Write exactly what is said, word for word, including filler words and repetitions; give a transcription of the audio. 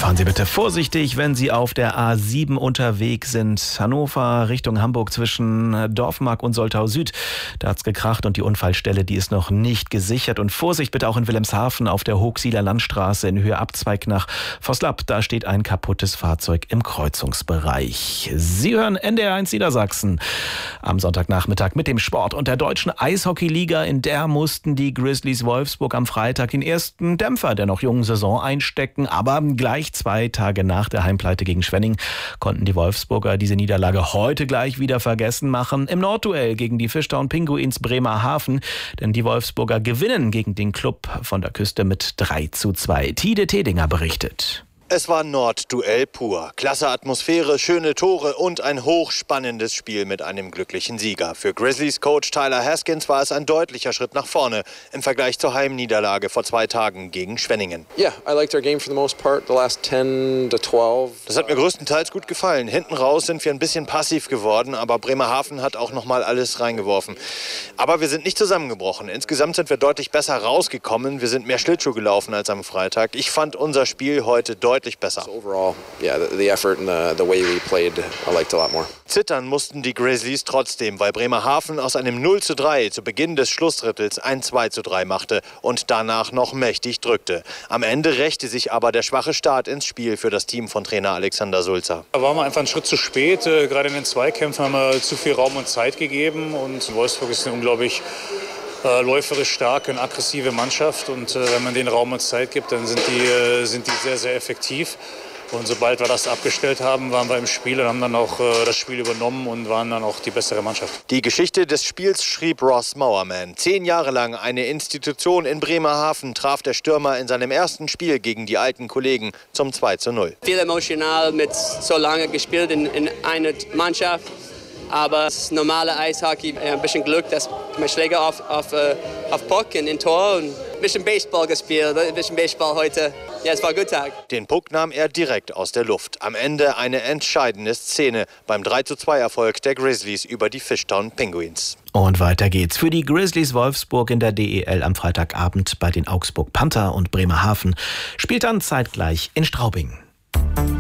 Fahren Sie bitte vorsichtig, wenn Sie auf der A sieben unterwegs sind. Hannover Richtung Hamburg zwischen Dorfmark und Soltau Süd. Da hat's gekracht und die Unfallstelle, die ist noch nicht gesichert. Und Vorsicht bitte auch in Wilhelmshaven auf der Hochsieler Landstraße in Höhe Abzweig nach Vosslab. Da steht ein kaputtes Fahrzeug im Kreuzungsbereich. Sie hören N D R eins Niedersachsen am Sonntagnachmittag mit dem Sport und der deutschen Eishockeyliga. In der mussten die Grizzlies Wolfsburg am Freitag den ersten Dämpfer der noch jungen Saison einstecken. Aber gleich zwei Tage nach der Heimpleite gegen Schwenning konnten die Wolfsburger diese Niederlage heute gleich wieder vergessen machen. Im Nordduell gegen die Fishtown Pinguins Bremerhaven. Denn die Wolfsburger gewinnen gegen den Club von der Küste mit drei zu zwei. Tide Tedinger berichtet. Es war Nordduell pur. Klasse Atmosphäre, schöne Tore und ein hochspannendes Spiel mit einem glücklichen Sieger. Für Grizzlies Coach Tyler Haskins war es ein deutlicher Schritt nach vorne im Vergleich zur Heimniederlage vor zwei Tagen gegen Schwenningen. Yeah, I liked our game for the most part, the last ten to twelve. Das hat mir größtenteils gut gefallen. Hinten raus sind wir ein bisschen passiv geworden, aber Bremerhaven hat auch noch mal alles reingeworfen. Aber wir sind nicht zusammengebrochen. Insgesamt sind wir deutlich besser rausgekommen. Wir sind mehr Schlittschuh gelaufen als am Freitag. Ich fand unser Spiel heute deutlich deutlich besser. Overall, yeah, the, the effort and the, the way we played, I liked a lot more. Zittern mussten die Grizzlies trotzdem, weil Bremerhaven aus einem null zu drei zu Beginn des Schlussdrittels ein zwei zu drei machte und danach noch mächtig drückte. Am Ende rächte sich aber der schwache Start ins Spiel für das Team von Trainer Alexander Sulzer. Da waren wir einfach einen Schritt zu spät. Gerade in den Zweikämpfen haben wir zu viel Raum und Zeit gegeben und Wolfsburg ist eine unglaublich Äh, läuferisch starke und aggressive Mannschaft und äh, wenn man denen Raum und Zeit gibt, dann sind die, äh, sind die sehr, sehr effektiv. Und sobald wir das abgestellt haben, waren wir im Spiel und haben dann auch äh, das Spiel übernommen und waren dann auch die bessere Mannschaft. Die Geschichte des Spiels schrieb Ross Mowerman. Zehn Jahre lang eine Institution in Bremerhaven traf der Stürmer in seinem ersten Spiel gegen die alten Kollegen zum zwei zu null. Viel emotional mit so lange gespielt in, in einer Mannschaft. Aber das normale Eishockey, ein bisschen Glück, dass man Schläge auf, auf, auf Puck in den Tor und ein bisschen Baseball gespielt, ein bisschen Baseball heute. Ja, es war ein guter Tag. Den Puck nahm er direkt aus der Luft. Am Ende eine entscheidende Szene beim drei zu zwei Erfolg der Grizzlies über die Fishtown Penguins. Und weiter geht's für die Grizzlies Wolfsburg in der D E L am Freitagabend bei den Augsburg Panther und Bremerhaven. Spielt dann zeitgleich in Straubing.